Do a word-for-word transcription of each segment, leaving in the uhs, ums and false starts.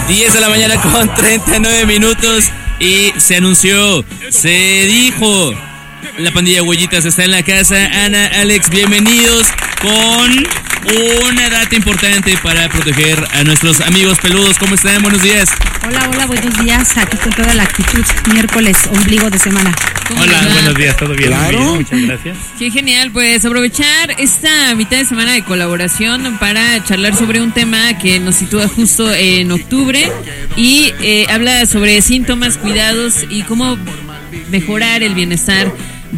diez de la mañana con treinta y nueve minutos y se anunció, se dijo, la pandilla Huellitas está en la casa. Ana, Alex, bienvenidos con una data importante para proteger a nuestros amigos peludos. ¿Cómo están? Buenos días. Hola, hola, buenos días. Aquí con toda la actitud. Miércoles, ombligo de semana. Hola, está? Buenos días, ¿todo bien? Claro. Muy bien, muchas gracias. Qué genial, pues aprovechar esta mitad de semana de colaboración para charlar sobre un tema que nos sitúa justo en octubre y eh, habla sobre síntomas, cuidados y cómo mejorar el bienestar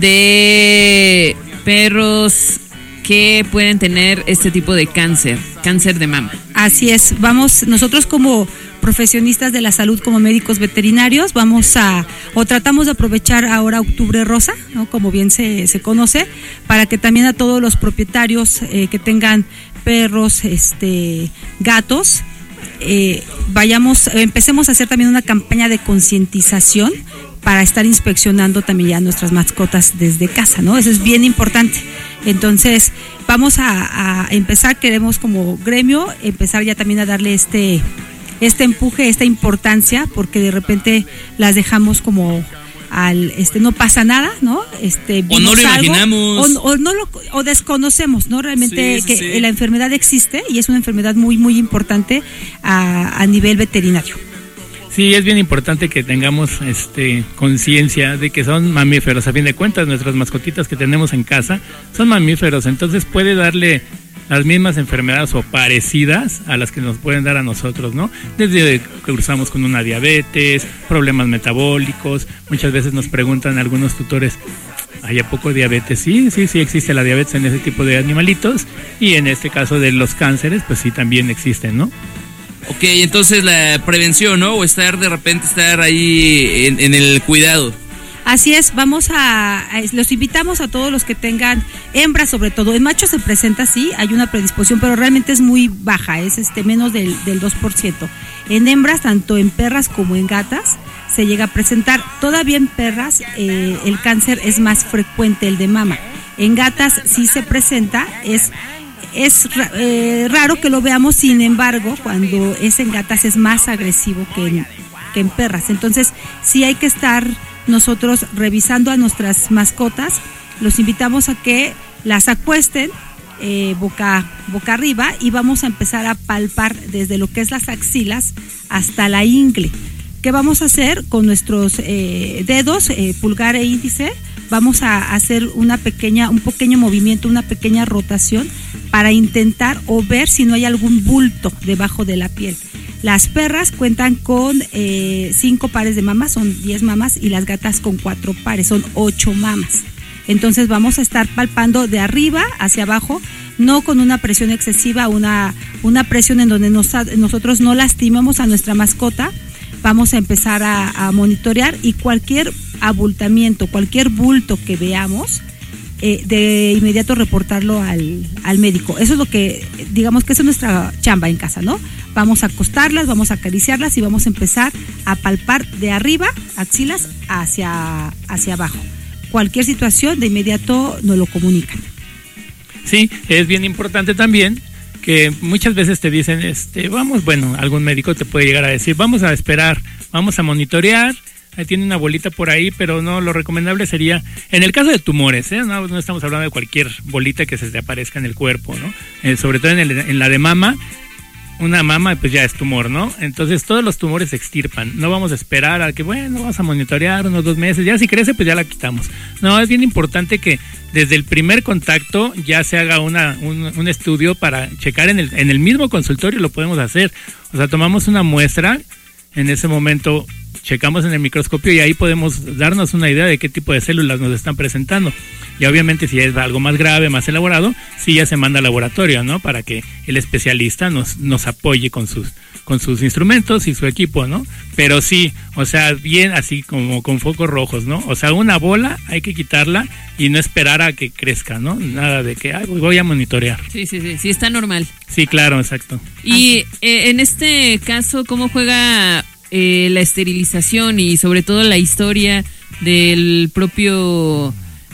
de perros que pueden tener este tipo de cáncer, cáncer de mama. Así es, vamos, nosotros como profesionistas de la salud, como médicos veterinarios, vamos a, o tratamos de aprovechar ahora Octubre Rosa, ¿no? Como bien se, se conoce, para que también a todos los propietarios eh, que tengan perros, este, gatos, eh, vayamos, empecemos a hacer también una campaña de concientización para estar inspeccionando también ya nuestras mascotas desde casa, ¿no? Eso es bien importante. Entonces, vamos a, a empezar, queremos como gremio, empezar ya también a darle este, este empuje, esta importancia, porque de repente las dejamos como al, este, no pasa nada, ¿no? Este, o no lo algo, imaginamos. o, o no lo, o desconocemos, ¿no? Realmente sí, sí, que sí. la enfermedad existe y es una enfermedad muy, muy importante a, a nivel veterinario. Sí, es bien importante que tengamos este conciencia de que son mamíferos. A fin de cuentas, nuestras mascotitas que tenemos en casa son mamíferos, entonces puede darle las mismas enfermedades o parecidas a las que nos pueden dar a nosotros, ¿no? Desde que cruzamos con una diabetes, problemas metabólicos. Muchas veces nos preguntan algunos tutores, ¿hay a poco diabetes? Sí, sí, sí existe la diabetes en ese tipo de animalitos, y en este caso de los cánceres, pues sí también existen, ¿no? Ok, entonces la prevención, ¿no? O estar de repente, estar ahí en, en el cuidado. Así es, vamos a, a, los invitamos a todos los que tengan hembras, sobre todo. En machos se presenta, sí, hay una predisposición, pero realmente es muy baja, es este menos del, del dos por ciento. En hembras, tanto en perras como en gatas, se llega a presentar. Todavía en perras eh, el cáncer es más frecuente, el de mama. En gatas sí se presenta, es... Es eh, raro que lo veamos, sin embargo, cuando es en gatas es más agresivo que en, que en perras. Entonces, sí hay que estar nosotros revisando a nuestras mascotas. Los invitamos a que las acuesten eh, boca, boca arriba y vamos a empezar a palpar desde lo que es las axilas hasta la ingle. ¿Qué vamos a hacer con nuestros eh, dedos, eh, pulgar e índice? Vamos a hacer una pequeña, un pequeño movimiento, una pequeña rotación para intentar o ver si no hay algún bulto debajo de la piel. Las perras cuentan con eh, cinco pares de mamas, son diez mamas, y las gatas con cuatro pares, son ocho mamas. Entonces vamos a estar palpando de arriba hacia abajo, no con una presión excesiva, una, una presión en donde nos, nosotros no lastimemos a nuestra mascota. Vamos a empezar a, a monitorear, y cualquier abultamiento, cualquier bulto que veamos, eh, de inmediato reportarlo al, al médico. Eso es lo que, digamos que esa es nuestra chamba en casa, ¿no? Vamos a acostarlas, vamos a acariciarlas y vamos a empezar a palpar de arriba, axilas, hacia, hacia abajo. Cualquier situación, de inmediato nos lo comunican. Sí, es bien importante también que muchas veces te dicen, este, vamos, bueno, algún médico te puede llegar a decir, vamos a esperar, vamos a monitorear, ahí tiene una bolita por ahí, pero no, lo recomendable sería, en el caso de tumores, ¿eh? no, no estamos hablando de cualquier bolita que se te aparezca en el cuerpo, ¿no? Eh, sobre todo en, el, en la de mama, una mama pues ya es tumor, ¿no? Entonces todos los tumores se extirpan, no vamos a esperar a que, bueno, vamos a monitorear unos dos meses, ya si crece pues ya la quitamos. No, es bien importante que desde el primer contacto ya se haga una, un, un estudio para checar en el, en el mismo consultorio, lo podemos hacer. O sea, tomamos una muestra, en ese momento checamos en el microscopio y ahí podemos darnos una idea de qué tipo de células nos están presentando. Y obviamente si es algo más grave, más elaborado, sí ya se manda al laboratorio, ¿no? Para que el especialista nos, nos apoye con sus, con sus instrumentos y su equipo, ¿no? Pero sí, o sea, bien así como con focos rojos, ¿no? O sea, una bola hay que quitarla y no esperar a que crezca, ¿no? Nada de que, ay, voy a monitorear. Sí, sí, sí, sí está normal. Sí, claro, exacto. Y eh, en este caso, ¿cómo juega eh, la esterilización y sobre todo la historia del propio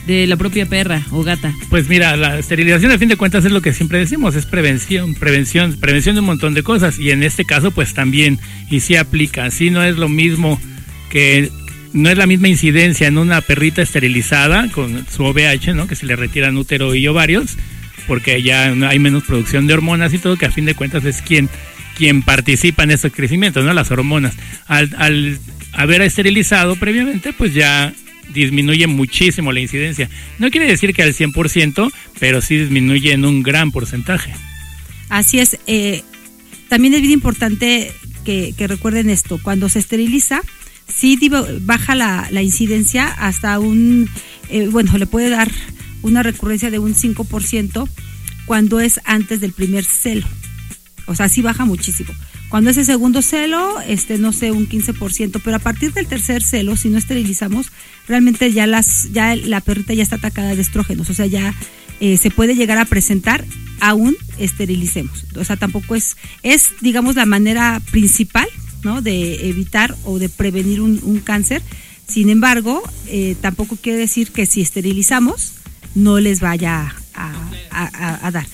de la propia perra o gata? Pues mira, la esterilización a fin de cuentas es lo que siempre decimos, es prevención, prevención, prevención de un montón de cosas, y en este caso pues también, y sí aplica, sí no es lo mismo que, no es la misma incidencia en una perrita esterilizada con su O V H, ¿no? Que se le retiran útero y ovarios, porque ya hay menos producción de hormonas y todo, que a fin de cuentas es quien, quien participa en estos crecimientos, ¿no? Las hormonas. Al, al haber esterilizado previamente, pues ya disminuye muchísimo la incidencia. No quiere decir que al cien por ciento, pero sí disminuye en un gran porcentaje. Así es. Eh, también es bien importante que, que recuerden esto. Cuando se esteriliza, sí baja la, la incidencia hasta un, eh, bueno, le puede dar una recurrencia de un cinco por ciento cuando es antes del primer celo. O sea, sí baja muchísimo. Cuando es el segundo celo, este, no sé, un quince por ciento, pero a partir del tercer celo, si no esterilizamos, realmente ya las, ya la perrita ya está atacada de estrógenos, o sea, ya eh, se puede llegar a presentar, aún esterilicemos. O sea, tampoco es, es, digamos, la manera principal, ¿no?, de evitar o de prevenir un, un cáncer. Sin embargo, eh, tampoco quiere decir que si esterilizamos, no les vaya a, a, a, a dar.